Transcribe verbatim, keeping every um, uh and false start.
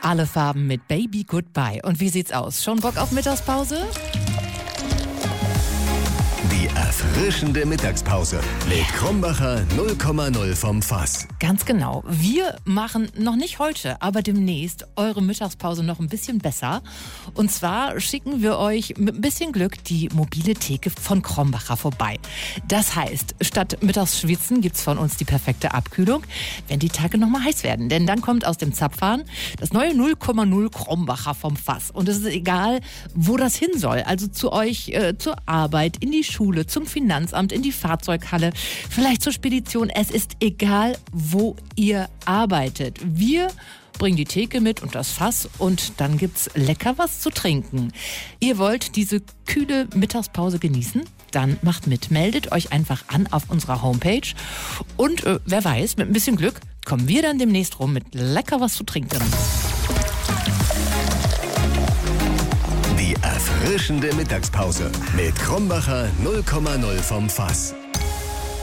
Alle Farben mit Baby Goodbye. Und wie sieht's aus? Schon Bock auf Mittagspause? Die erfrischende Mittagspause mit Krombacher null Komma null vom Fass. Ganz genau. Wir machen noch nicht heute, aber demnächst eure Mittagspause noch ein bisschen besser. Und zwar schicken wir euch mit ein bisschen Glück die mobile Theke von Krombacher vorbei. Das heißt, statt Mittagsschwitzen gibt's von uns die perfekte Abkühlung, wenn die Tage noch mal heiß werden. Denn dann kommt aus dem Zapfhahn das neue null Komma null Krombacher vom Fass. Und es ist egal, wo das hin soll. Also zu euch, äh, zur Arbeit, in die Schule, zum Finanzamt, in die Fahrzeughalle, vielleicht zur Spedition. Es ist egal, wo ihr arbeitet. Wir bringen die Theke mit und das Fass und dann gibt's lecker was zu trinken. Ihr wollt diese kühle Mittagspause genießen? Dann macht mit. Meldet euch einfach an auf unserer Homepage und äh, wer weiß, mit ein bisschen Glück kommen wir dann demnächst rum mit lecker was zu trinken. Die erfrischende Mittagspause mit Krombacher null Komma null vom Fass.